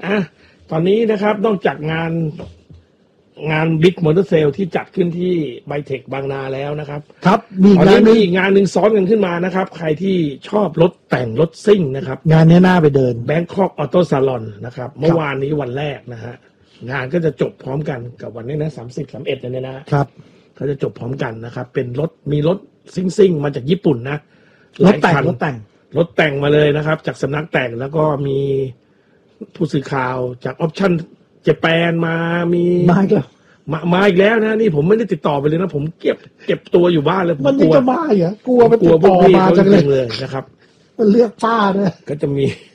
ตอนนี้นะครับนอกจากงานบิ๊กมอเตอร์เซลที่จัดขึ้นที่ไบเทคบางนาแล้วนะครับครับมีอีกงานหนึ่งซ้อนกันขึ้นมานะครับใครที่ชอบรถแต่งรถซิ่งนะครับงานนี้น่าไปเดิน Bangkok Auto Salon นะครับเมื่อวานนี้วันแรกนะฮะงานก็จะจบพร้อมกันกับวันนี้นะ30-31เนี่ยนะครับเขาจะจบพร้อมกันนะครับเป็นมีรถซิ่งมาจากญี่ปุ่นนะรถแต่งมาเลยนะครับจากสำนักแต่งแล้วก็มีผู้สื่อข่าวจากออปชั่นเจแปนมาอีกแล้วนะนี่ผมไม่ได้ติดต่อไปเลยนะผมเก็บตัวอยู่บ้านเลยมันยังจะมาเหรอกลัวมันติดต่อมาจังเลยนะครับมันเลือกป้าด้วยก็จะ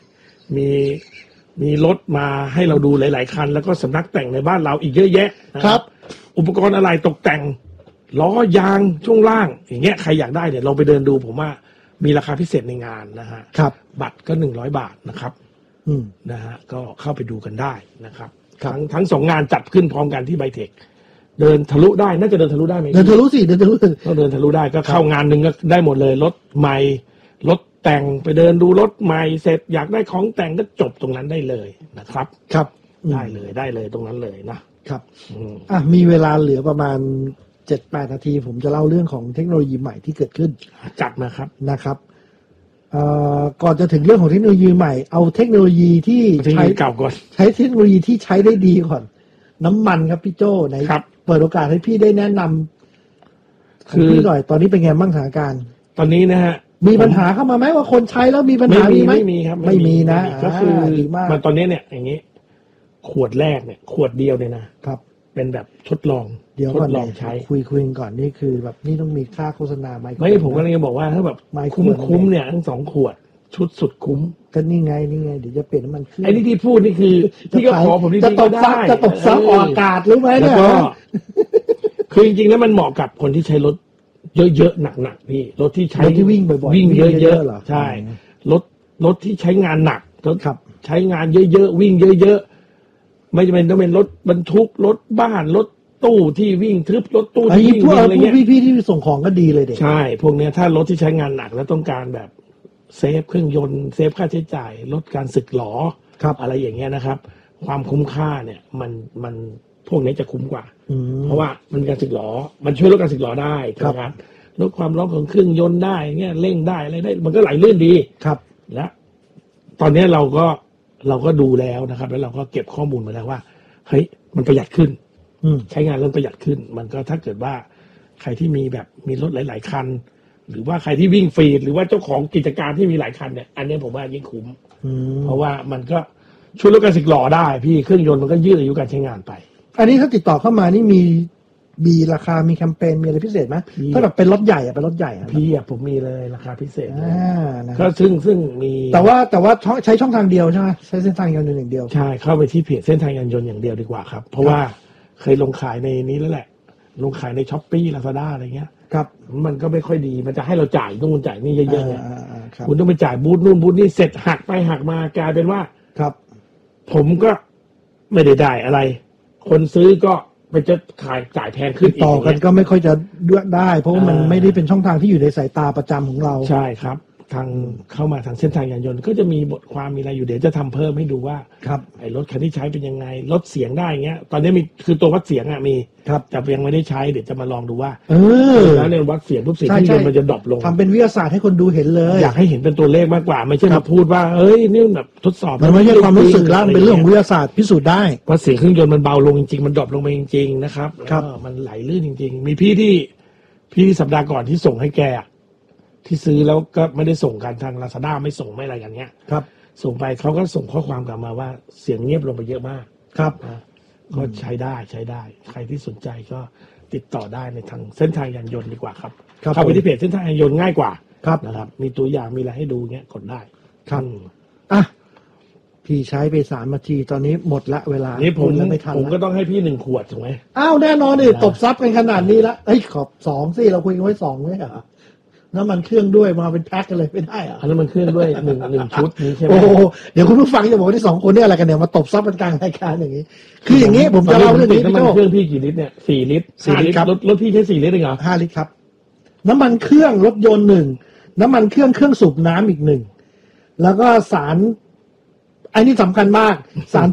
มีรถมาให้เราดูหลายๆคันแล้วก็สำนักแต่งในบ้านเราอีกเยอะแยะครับอุปกรณ์อะไรตกแต่งล้อยางช่วงล่างอย่างเงี้ยใครอยากได้เดี๋ยวเราไปเดินดูผมว่ามีราคาพิเศษในงานนะฮะครับบัตรก็100 บาทนะครับนะฮะก็เข้าไปดูกันได้นะครับทั้ง2 งานจัดขึ้นพร้อมกันที่ไบเทคเดินทะลุได้น่าจะเดินทะลุได้ไหมเดินทะลุสิต้องเดินทะลุได้ก็เข้างานหนึ่งก็ได้หมดเลยรถใหม่รถแต่งไปเดินดูรถใหม่เสร็จอยากได้ของแต่งก็จบตรงนั้นได้เลยนะครับครับได้เลยตรงนั้นเลยนะครับมีเวลาเหลือประมาณ 7-8 นาทีผมจะเล่าเรื่องของเทคโนโลยีใหม่ที่เกิดขึ้นจัดมาครับนะครับก่อนจะถึงเรื่องของเทคโนโลยีใหม่เอาเทคโนโลยีที่ใช้เก่าก่อนใช้เทคโนโลยีที่ใช้ได้ดีก่อนน้ำมันครับพี่โจ้ไหนเปิดโอกาสให้พี่ได้แนะนำคือพี่หน่อยตอนนี้เป็นไงบ้างสถานการณ์ตอนนี้นะฮะมีปัญหาเข้ามาไหมว่าคนใช้แล้วมีปัญหาไม่มีครับไม่มีนะก็คือมันตอนนี้เนี่ยอย่างนี้ขวดแรกเนี่ยขวดเดียวเนี่ยนะครับเป็นแบบทดลองทดลองใช้คุยก่อนนี่คือแบบนี่ต้องมีค่าโฆษณาไหมไม่ผมก็เลยบอกว่าถ้าแบบคุ้มเนี่ยทั้ง2 ขวดชุดสุดคุ้มก็นี่ไงเดี๋ยวจะเปลี่ยนน้ำมันเครื่องไอ้ที่พูดนี่คือที่ก็ขอผมจะตกซับออกอากาศรู้ไหมเนี่ยคือจริงๆแล้วมันเหมาะกับคนที่ใช้รถเยอะๆหนักๆพี่รถที่ใช้ที่วิ่งบ่อยๆวิ่งเยอะๆใช่รถที่ใช้งานหนักรถใช้งานเยอะๆวิ่งเยอะๆไม่จำเป็นต้องเป็นรถบรรทุกรถบ้านรถตู้ที่วิ่งทึบรถตู้ที่วิ่งอะไรเงี้ยพี่ที่ส่งของก็ดีเลยเด็กใช่พวกเนี้ยถ้ารถที่ใช้งานหนักแล้วต้องการแบบเซฟเครื่องยนต์เซฟค่าใช้จ่ายลดการสึกหรออะไรอย่างเงี้ยนะครับความคุ้มค่าเนี่ยมันพวกนี้จะคุ้มกว่าเพราะว่ามันการสึกหรอมันช่วยลดการสึกหรอได้นะครับลดความร้อนของเครื่องยนต์ได้เงี้ยเร่งได้อะไรได้มันก็ไหลลื่นดีครับและตอนนี้เราก็ดูแล้วนะครับแล้วเราก็เก็บข้อมูลมาแล้วว่าเฮ้ยมันประหยัดขึ้นใช้งานเริ่มประหยัดขึ้นมันก็ถ้าเกิดว่าใครที่มีรถหลายๆคันหรือว่าใครที่วิ่งฟรีหรือว่าเจ้าของกิจการที่มีหลายคันเนี่ยอันนี้ผมว่ายิ่งคุ้มเพราะว่ามันก็ช่วยลดการสึกหรอได้พี่เครื่องยนต์มันก็ยืดอายุการใช้งานไปอันนี้ถ้าติดต่อเข้ามานี่มีราคามีแคมเปญมีอะไรพิเศษไหมถ้าแบบเป็นรถใหญ่เป็นรถใหญ่พี่ผมมีเลยราคาพิเศษก็ซึ่งมีแต่ว่าใช้ช่องทางเดียวใช่ไหมใช้เส้นทางยานยนต์อย่างเดียวใช่เข้าไปที่เพจเส้นทางยานยนต์อย่างเดียวดีกว่าครับเพราะว่าเคยลงขายในนี้แล้วแหละลงขายใน Shopee Lazada อะไรเงี้ยครับมันก็ไม่ค่อยดีมันจะให้เราจ่ายนู่นจ่ายนี่เยอะๆเนี่ยคุณต้องไปจ่ายบูธนู่นบูธนี่เสร็จหักไปหักมากลายเป็นว่าครับผมก็ไม่ได้อะไรคนซื้อก็ไปจะขายจ่ายแพงขึ้นต่อกันก็ไม่ค่อยจะได้เพราะว่ามันไม่ได้เป็นช่องทางที่อยู่ในสายตาประจำของเราใช่ครับทางเข้ามาทางเส้นทางยานยนต์ก็จะมีบทความมีอะไรอยู่เดี๋ยวจะทำเพิ่มให้ดูว่าไอ้รถคันที่ใช้เป็นยังไงลดเสียงได้เงี้ยตอนนี้มีคือตัววัดเสียงมีแต่ยังไม่ได้ใช้เดี๋ยวจะมาลองดูว่าแล้วในวัดเสียงปุ๊บเสียงเครื่องยนต์มันจะดรอปลงทำเป็นวิทยาศาสตร์ให้คนดูเห็นเลยอยากให้เห็นเป็นตัวเลขมากกว่าไม่ใช่มาพูดว่าเอ้ยนี่แบบทดสอบมันไม่ใช่ความรู้สึกแล้วเป็นเรื่องของวิทยาศาสตร์พิสูจน์ได้ว่าเสียงเครื่องยนต์มันเบาลงจริงๆมันดรอปลงไปจริงๆนะครับมันไหลลื่นจริงๆมีพี่สัปดาห์ก่อนที่ส่งให้แกที่ซื้อแล้วก็ไม่ได้ส่งกันทาง Lazada ไม่ส่งไม่อะไรกันเงี้ยครับส่งไปเขาก็ส่งข้อความกลับมาว่าเสียงเงียบลงไปเยอะมากครับก็ใช้ได้ใครที่สนใจก็ติดต่อได้ในทางเส้นทางยานยนต์ดีกว่าครับเข้าไปที่เพจเส้นทางยานยนต์ง่ายกว่านะครับมีตัวอย่างมีอะไรให้ดูเงี้ยกดได้ครับพี่ใช้ไป3 นาทีตอนนี้หมดละเวลานี่ผมก็ต้องให้พี่1 ขวดถูกไหมอ้าวแน่นอนดิตบซับกันขนาดนี้ละขอบ2สิเราคุยกันไว้2ไม่เหรอน้ำมันเครื่องด้วยมาเป็นแพ็คกันเลยไม่ได้อ่ะน้ำมันเครื่องด้วยหนึ่งชุดนี้ใช่ไหมโอ้เดี๋ยวคุณผู้ฟังจะบอกว่าที่2 คนนี่อะไรกันเนี่ยมาตบซับกันกลางรายการอย่างนี้คืออย่างนี้ผมจะเล่าเรื่องนี้น้ำมันเครื่องพี่กี่ลิตรเนี่ย4 ลิตรครับรถพี่ใช้4 ลิตรเองเหรอ 5 ลิตรครับน้ำมันเครื่องรถยนต์1น้ำมันเครื่องสูบน้ำอีก1แล้วก็สารอันนี้สำคัญมากสาร